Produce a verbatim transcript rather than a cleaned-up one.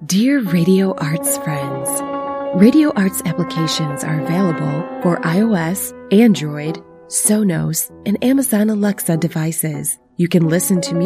Dear Radio Arts friends, Radio Arts applications are available for iOS, Android, Sonos, and Amazon Alexa devices. You can listen to music